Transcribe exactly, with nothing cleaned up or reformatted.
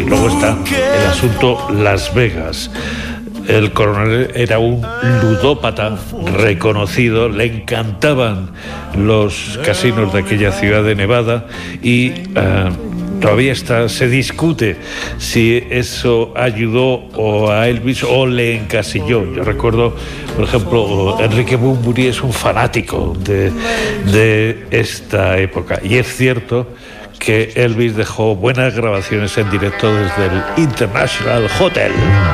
luego está el asunto Las Vegas. El coronel era un ludópata reconocido, le encantaban los casinos de aquella ciudad de Nevada y uh, todavía está, se discute si eso ayudó o a Elvis o le encasilló. Yo recuerdo, por ejemplo, Enrique Bunbury es un fanático de, de esta época y es cierto que Elvis dejó buenas grabaciones en directo desde el International Hotel.